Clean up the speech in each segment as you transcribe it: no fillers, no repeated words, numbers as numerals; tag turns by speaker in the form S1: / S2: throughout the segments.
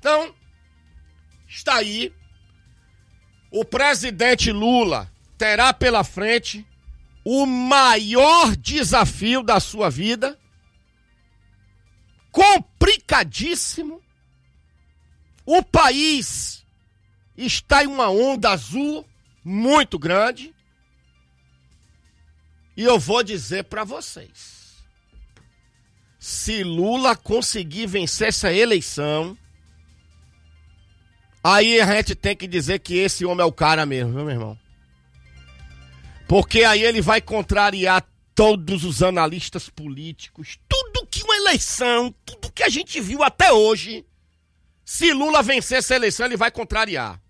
S1: Então, está aí. O presidente Lula terá pela frente o maior desafio da sua vida, complicadíssimo. O país está em uma onda azul muito grande. E eu vou dizer para vocês, se Lula conseguir vencer essa eleição, aí a gente tem que dizer que esse homem é o cara mesmo, viu, meu irmão? Porque aí ele vai contrariar todos os analistas políticos, tudo que uma eleição, tudo que a gente viu até hoje, se Lula vencer essa eleição, ele vai contrariar.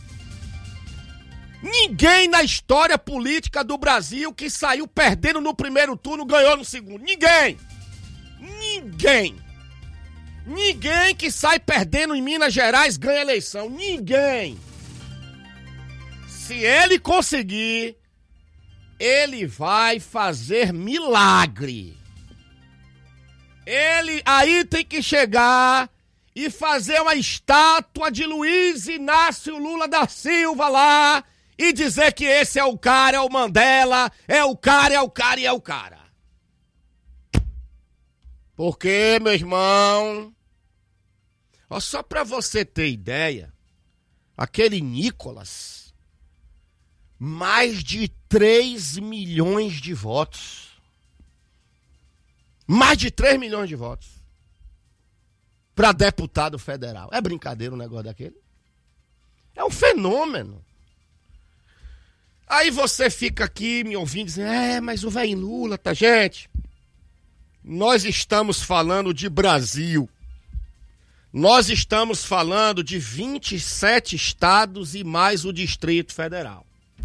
S1: Ninguém na história política do Brasil que saiu perdendo no primeiro turno ganhou no segundo. Ninguém! Ninguém! Ninguém que sai perdendo em Minas Gerais ganha eleição. Ninguém! Se ele conseguir, ele vai fazer milagre. Ele aí tem que chegar e fazer uma estátua de Luiz Inácio Lula da Silva lá e dizer que esse é o cara, é o Mandela, é o cara, é o cara e é o cara. Porque, meu irmão, ó, só pra você ter ideia, aquele Nicolas, mais de 3 milhões de votos. Mais de 3 milhões de votos. Pra deputado federal. É brincadeira um negócio daquele? É um fenômeno. Aí você fica aqui me ouvindo dizendo, mas o velho Lula, tá, gente? Nós estamos falando de Brasil. Nós estamos falando de 27 estados e mais o Distrito Federal.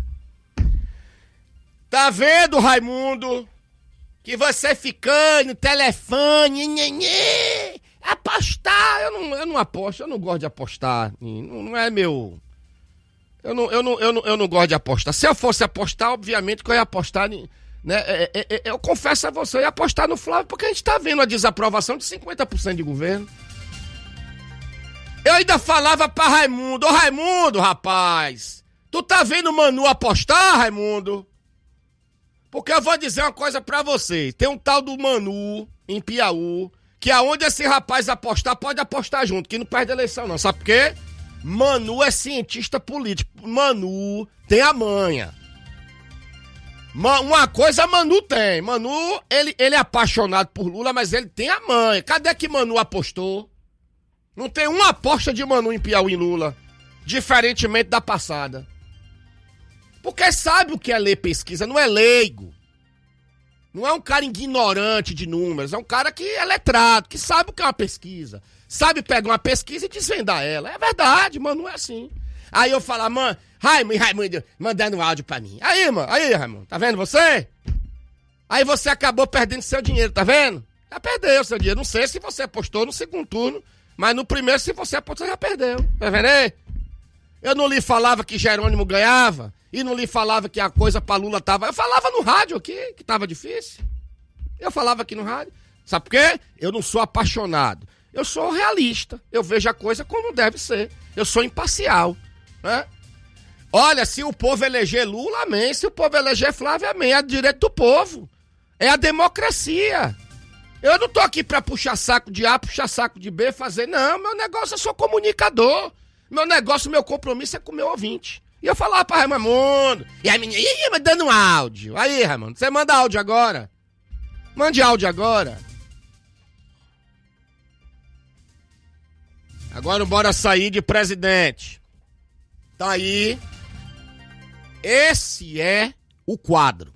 S1: Tá vendo, Raimundo? Que você ficando no telefone, apostar, eu não aposto, eu não gosto de apostar, não é meu... Eu não gosto de apostar. Se eu fosse apostar, obviamente que eu ia apostar, né? Eu confesso a você, eu ia apostar no Flávio, porque a gente tá vendo a desaprovação de 50% de governo. Eu ainda falava pra Raimundo, ô Raimundo, rapaz, tu tá vendo o Manu apostar, Raimundo? Porque eu vou dizer uma coisa pra você, tem um tal do Manu, em Piauí, que aonde esse rapaz apostar, pode apostar junto, que não perde a eleição não, sabe por quê? Manu é cientista político, Manu tem a manha. Uma coisa Manu tem, Manu, ele é apaixonado por Lula, mas ele tem a manha. Cadê que Manu apostou? Não tem uma aposta de Manu em Piauí em Lula, diferentemente da passada. Porque sabe o que é ler pesquisa, não é leigo. Não é um cara ignorante de números, é um cara que é letrado, que sabe o que é uma pesquisa. Sabe pegar uma pesquisa e desvendar ela. É verdade, mano, não é assim. Aí eu falo, mano, Raimundo, mandando um áudio pra mim. Aí, Raimundo, tá vendo você? Aí você acabou perdendo seu dinheiro, tá vendo? Já perdeu seu dinheiro. Não sei se você apostou no segundo turno, mas no primeiro, se você apostou, já perdeu. Tá vendo aí? Eu não lhe falava que Jerônimo ganhava, e não lhe falava que a coisa pra Lula tava... Eu falava no rádio aqui, que tava difícil. Eu falava aqui no rádio. Sabe por quê? Eu não sou apaixonado. Eu sou realista, eu vejo a coisa como deve ser. Eu sou imparcial, né? Olha, se o povo eleger Lula, amém. Se o povo eleger Flávio, amém. É direito do povo. É a democracia. Eu não tô aqui pra puxar saco de A, puxar saco de B, fazer... Não, meu negócio, eu sou comunicador. Meu negócio, meu compromisso é com o meu ouvinte. E eu falava pra Raimundo. E a menina, mandando um áudio. Aí, Raimundo, você manda áudio agora? Mande áudio agora. Agora bora sair de presidente. Tá aí. Esse é o quadro.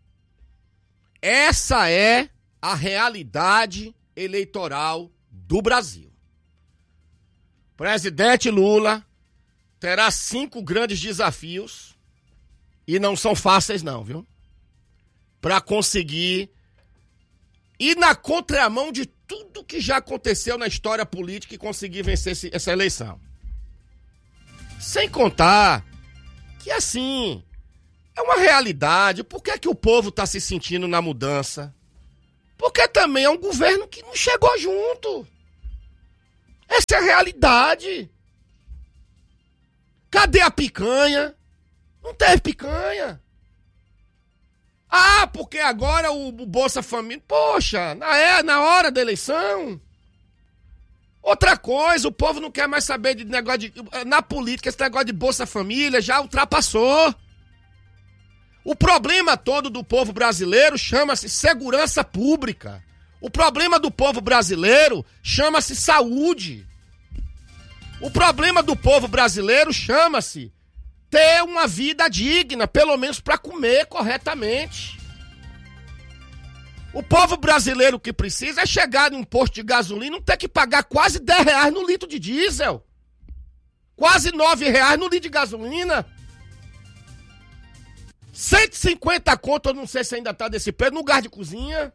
S1: Essa é a realidade eleitoral do Brasil. Presidente Lula terá 5 grandes desafios e não são fáceis não, viu? Para conseguir ir na contramão de tudo que já aconteceu na história política e conseguir vencer essa eleição. Sem contar que, assim, é uma realidade. Por que é que o povo está se sentindo na mudança? Porque também é um governo que não chegou junto. Essa é a realidade. Cadê a picanha? Não teve picanha. Ah, porque agora o Bolsa Família... Poxa, na hora da eleição. Outra coisa, o povo não quer mais saber de negócio de... Na política, esse negócio de Bolsa Família já ultrapassou. O problema todo do povo brasileiro chama-se segurança pública. O problema do povo brasileiro chama-se saúde. O problema do povo brasileiro chama-se ter uma vida digna, pelo menos para comer corretamente. O povo brasileiro que precisa é chegar num posto de gasolina e não ter que pagar quase R$10 no litro de diesel. Quase R$9 no litro de gasolina. 150 conto, eu não sei se ainda tá desse preço, no gás de cozinha.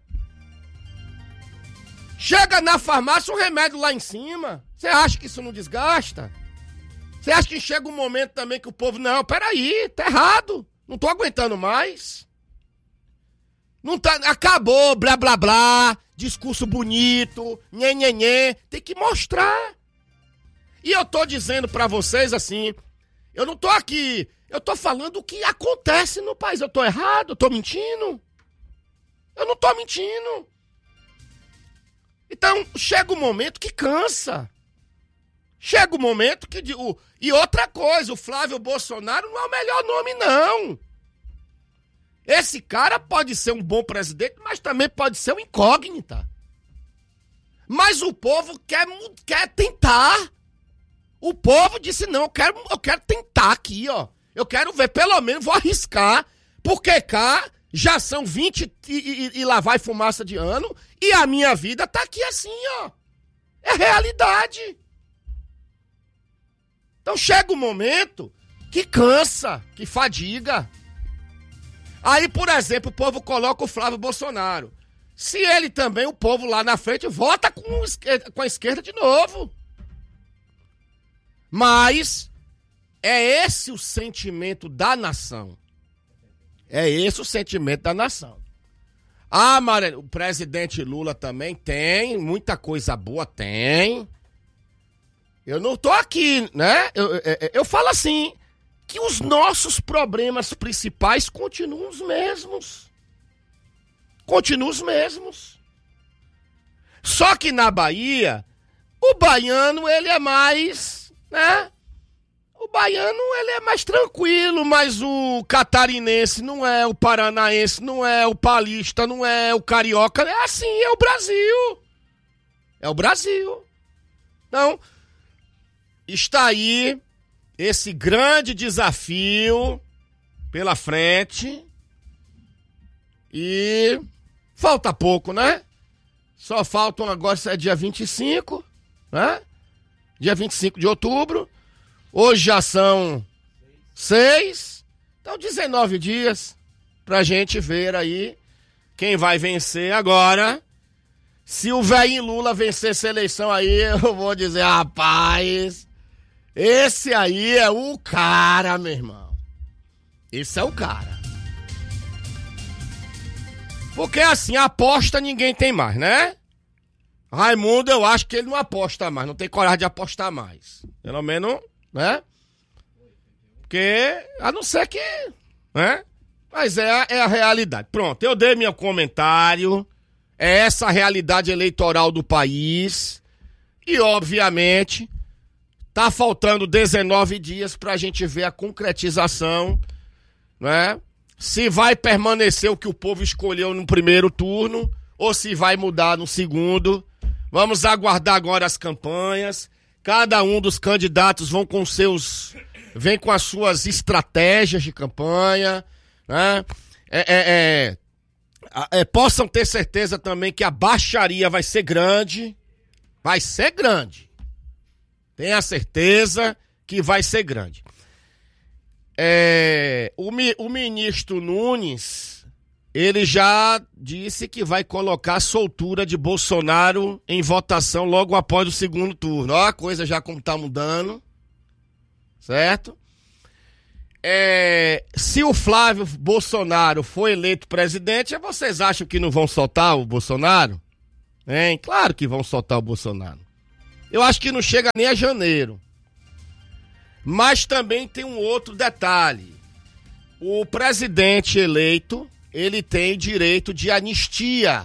S1: Chega na farmácia, um remédio lá em cima. Você acha que isso não desgasta? Você acha que chega um momento também que o povo... Não, peraí, tá errado. Não tô aguentando mais. Não tá... Acabou, blá, blá, blá. Discurso bonito, nhenhenhê. Tem que mostrar. E eu tô dizendo pra vocês assim... Eu não tô aqui... Eu tô falando o que acontece no país. Eu tô errado? Eu tô mentindo? Eu não tô mentindo. Então, chega um momento que cansa. Chega um momento que... E outra coisa, o Flávio Bolsonaro não é o melhor nome, não. Esse cara pode ser um bom presidente, mas também pode ser um incógnita. Mas o povo quer tentar. O povo disse, não, eu quero tentar aqui, ó. Eu quero ver, pelo menos, vou arriscar, porque cá já são 20 e lá vai fumaça de ano, e a minha vida tá aqui assim, ó. É realidade. Então chega um momento que cansa, que fadiga. Aí, por exemplo, o povo coloca o Flávio Bolsonaro. Se ele também, o povo lá na frente, vota com a esquerda de novo. Mas... é esse o sentimento da nação. É esse o sentimento da nação. Ah, Maria, o presidente Lula também tem, muita coisa boa tem. Eu não tô aqui, né? Eu falo assim, que os nossos problemas principais continuam os mesmos. Continuam os mesmos. Só que na Bahia, o baiano, ele é mais, né? O baiano, ele é mais tranquilo, mas o catarinense não é, o paranaense não é, o paulista não é, o carioca é assim, é o Brasil. É o Brasil. Então, está aí esse grande desafio pela frente e falta pouco, né? Só faltam agora, é dia 25, né? Dia 25 de outubro. Hoje já são 6, então 19 dias pra gente ver aí quem vai vencer agora. Se o velhinho Lula vencer essa eleição aí, eu vou dizer, rapaz, esse aí é o cara, meu irmão. Esse é o cara. Porque assim, aposta ninguém tem mais, né? Raimundo, eu acho que ele não aposta mais, não tem coragem de apostar mais. Pelo menos... né? Porque, a não ser que, né? Mas é a realidade. Pronto, eu dei meu comentário. É essa a realidade eleitoral do país. E, obviamente, tá faltando 19 dias pra gente ver a concretização, né? Se vai permanecer o que o povo escolheu no primeiro turno ou se vai mudar no segundo. Vamos aguardar agora as campanhas. Cada um dos candidatos vem com as suas estratégias de campanha, né? Possam ter certeza também que a baixaria vai ser grande. Vai ser grande. Tenha certeza que vai ser grande. O ministro Nunes, ele já disse que vai colocar a soltura de Bolsonaro em votação logo após o segundo turno. Ó, a coisa já como tá mudando, certo? Se o Flávio Bolsonaro for eleito presidente, vocês acham que não vão soltar o Bolsonaro? Claro que vão soltar o Bolsonaro. Eu acho que não chega nem a janeiro. Mas também tem um outro detalhe. O presidente eleito, ele tem direito de anistia.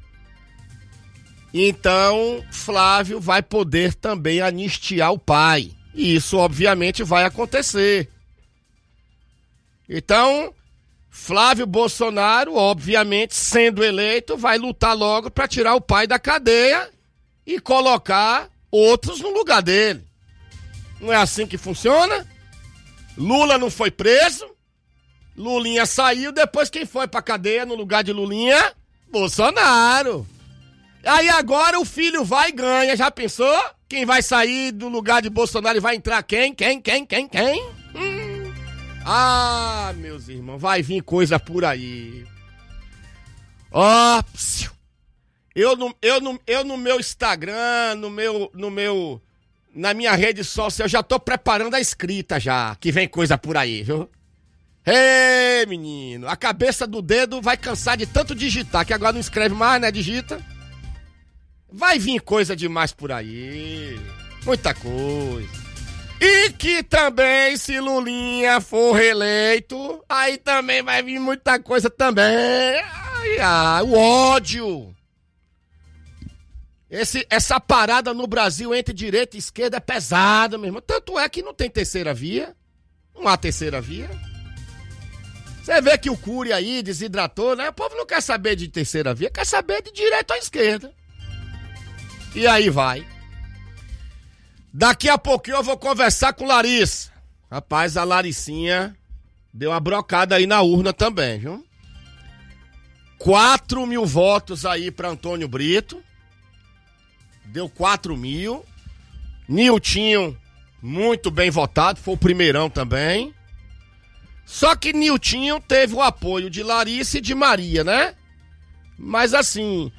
S1: Então, Flávio vai poder também anistiar o pai. E isso, obviamente, vai acontecer. Então, Flávio Bolsonaro, obviamente, sendo eleito, vai lutar logo para tirar o pai da cadeia e colocar outros no lugar dele. Não é assim que funciona? Lula não foi preso, Lulinha saiu, depois quem foi pra cadeia no lugar de Lulinha? Bolsonaro. Aí agora o filho vai e ganha, já pensou? Quem vai sair do lugar de Bolsonaro e vai entrar quem? Quem? Ah, meus irmãos, vai vir coisa por aí. Ó, eu no meu Instagram, na minha rede social, eu já tô preparando a escrita já, que vem coisa por aí, viu? Ei, menino, a cabeça do dedo vai cansar de tanto digitar, que agora não escreve mais, né, digita. Vai vir coisa demais por aí, muita coisa. E que também, se Lulinha for reeleito, aí também vai vir muita coisa também. O ódio. Essa parada no Brasil entre direita e esquerda é pesada, meu irmão. Tanto é que não tem terceira via. Não há terceira via. Você vê que o Cury aí desidratou, né? O povo não quer saber de terceira via, quer saber de direita ou esquerda. E aí vai. Daqui a pouquinho eu vou conversar com Larissa. Rapaz, a Laricinha deu uma brocada aí na urna também, viu? 4.000 votos aí pra Antônio Brito. Deu 4.000. Niltinho, muito bem votado, foi o primeirão também. Só que Niltinho teve o apoio de Larissa e de Maria, né? Mas assim,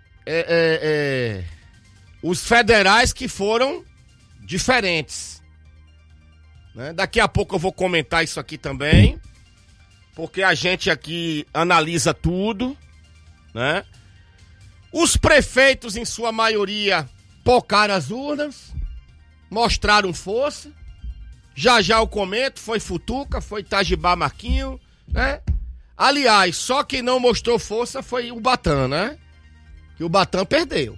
S1: os federais que foram diferentes, né? Daqui a pouco eu vou comentar isso aqui também, porque a gente aqui analisa tudo, né? Os prefeitos, em sua maioria, pocaram as urnas, mostraram força. Já eu comento, foi Futuca, foi Itajibá Marquinho, né? Aliás, só quem não mostrou força foi o Ubatã, né? Que o Ubatã perdeu.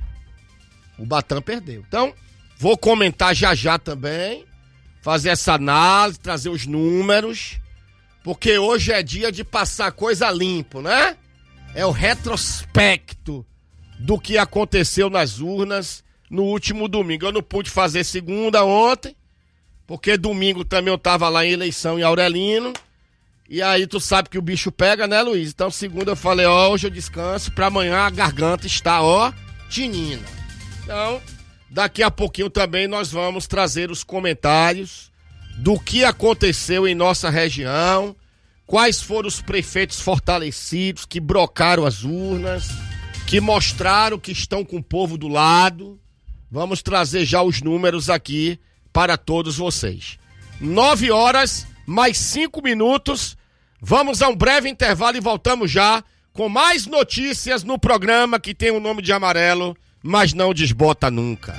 S1: Então, vou comentar já também, fazer essa análise, trazer os números, porque hoje é dia de passar coisa limpo, né? É o retrospecto do que aconteceu nas urnas no último domingo. Eu não pude fazer segunda ontem, porque domingo também eu tava lá em eleição em Aurelino, e aí tu sabe que o bicho pega, né, Luiz? Então segunda eu falei, hoje eu descanso, pra amanhã a garganta está, tinina. Então, daqui a pouquinho também nós vamos trazer os comentários do que aconteceu em nossa região, quais foram os prefeitos fortalecidos que brocaram as urnas, que mostraram que estão com o povo do lado. Vamos trazer já os números aqui para todos vocês. 9h mais 5 minutos. Vamos a um breve intervalo e voltamos já com mais notícias no programa que tem o nome de Amarelo, mas não desbota nunca.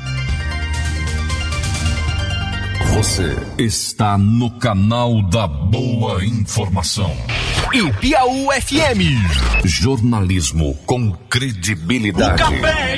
S2: Você está no canal da Boa Informação.
S3: Piauí FM.
S2: Jornalismo com credibilidade.